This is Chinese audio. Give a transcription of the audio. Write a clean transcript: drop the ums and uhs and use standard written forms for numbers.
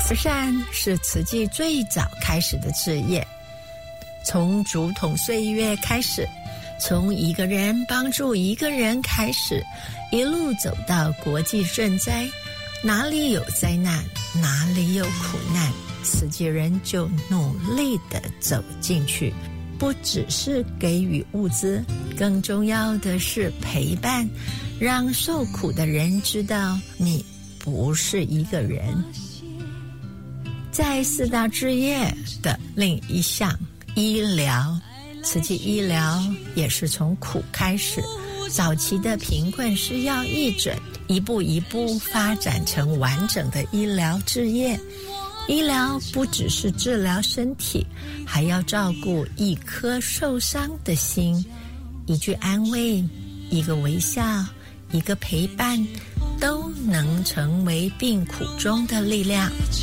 慈善是慈济最早开始的志业，从竹筒岁月开始，从一个人帮助一个人开始，一路走到国际赈灾，哪里有灾难，哪里有苦难，慈济人就努力地走进去，不只是给予物资，更重要的是陪伴，让受苦的人知道你不是一个人。在四大志业的另一项医疗，慈济医疗也是从苦开始，早期的贫困需要义诊，一步一步发展成完整的医疗志业。医疗不只是治疗身体，还要照顾一颗受伤的心，一句安慰，一个微笑，一个陪伴，都能成为病苦中的力量。